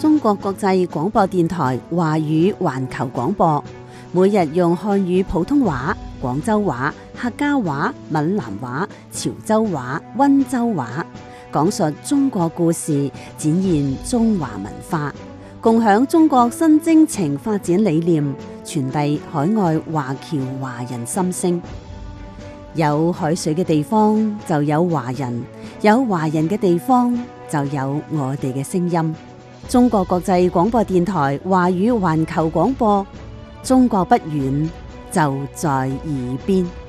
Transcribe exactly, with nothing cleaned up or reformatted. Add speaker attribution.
Speaker 1: 中國國際廣播電台華語環球廣播，每日用漢語普通話、廣州話、客家話、閩南話、潮州話、溫州話，講述中國故事，展現中華文化，共享中國新征程發展理念，傳遞海外華僑華人心聲。有海水嘅地方就有華人，有華人嘅地方就有我哋嘅聲音。中國國際廣播電台華語環球廣播，中國不遠，就在耳邊。